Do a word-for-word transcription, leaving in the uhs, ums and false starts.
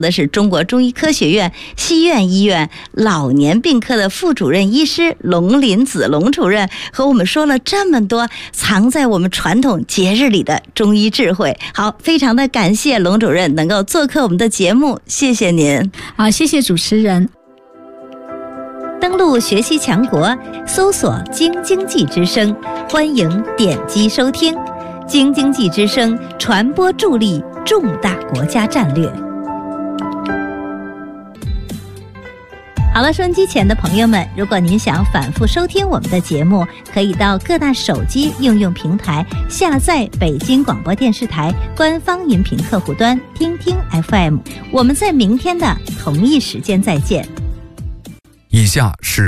的是中国中医科学院西苑医院老年病科的副主任医师龙林子龙主任，和我们说了这么多藏在我们传统节日里的中医智慧。好，非常的感谢龙主任能够做客我们的节目，谢谢您。 好，谢谢主持人。 登录学习强国，搜索京经济之声，欢迎点击收听。京经济之声，传播助力重大国家战略。好了，收音机前的朋友们，如果您想反复收听我们的节目，可以到各大手机应用平台下载北京广播电视台官方音频客户端听听 F M。 我们在明天的同一时间再见。 以下是